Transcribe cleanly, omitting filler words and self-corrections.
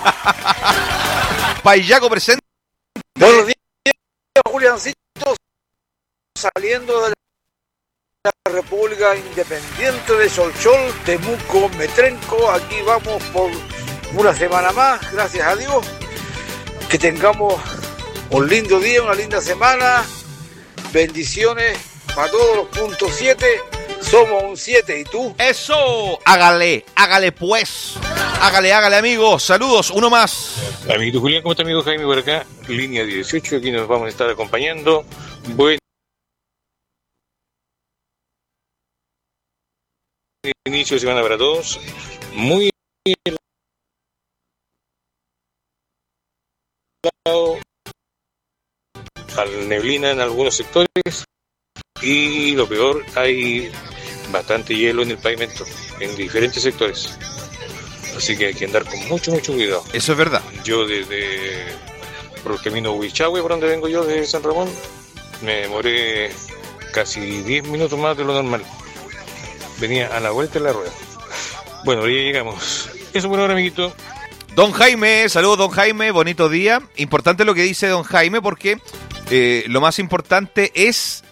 Paillaco presente. Buenos días, Juliancito. Saliendo de la República Independiente de Solchol, Temuco, Metrenco. Aquí vamos por una semana más, gracias a Dios. Que tengamos un lindo día, una linda semana. Bendiciones para todos los puntos 7. Somos un 7, ¿y tú? Eso, hágale pues. Hágale, amigos. Saludos, uno más. Amiguito Julián, ¿cómo está, amigo Jaime por acá? Línea 18, aquí nos vamos a estar acompañando. Buen inicio de semana para todos. Muy al neblina en algunos sectores y lo peor, hay bastante hielo en el pavimento en diferentes sectores, así que hay que andar con mucho cuidado. Eso es verdad. Yo desde por el camino Huichahue, por donde vengo yo de San Ramón, me demoré casi 10 minutos más de lo normal. Venía a la vuelta de la rueda. Bueno, ya llegamos. Eso por ahora, amiguito. Don Jaime, saludos don Jaime, bonito día. Importante lo que dice don Jaime porque lo más importante es